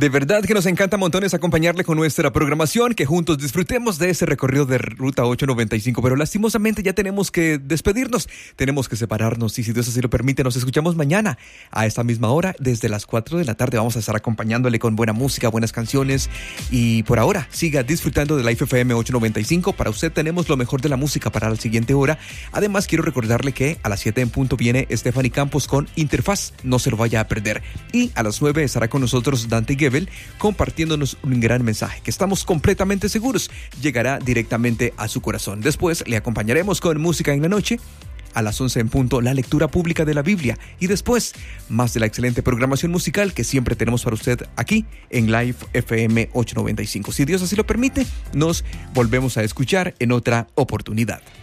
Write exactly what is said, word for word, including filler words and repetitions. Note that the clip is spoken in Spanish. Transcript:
De verdad que nos encanta montones acompañarle con nuestra programación, que juntos disfrutemos de ese recorrido de Ruta ocho noventa y cinco, pero lastimosamente ya tenemos que despedirnos, tenemos que separarnos y si Dios así lo permite nos escuchamos mañana a esta misma hora desde las cuatro de la tarde. Vamos a estar acompañándole con buena música, buenas canciones y por ahora siga disfrutando de Life F M ocho noventa y cinco. Para usted tenemos lo mejor de la música para la siguiente hora. Además quiero recordarle que a las siete en punto viene Stephanie Campos con Interfaz, no se lo vaya a perder. Y a las nueve estará con nosotros Dante Gebel compartiéndonos un gran mensaje que estamos completamente seguros llegará directamente a su corazón. Después le acompañaremos con música en la noche. A las once en punto, la lectura pública de la Biblia. Y después, más de la excelente programación musical que siempre tenemos para usted aquí en Live F M ocho noventa y cinco. Si Dios así lo permite, nos volvemos a escuchar en otra oportunidad.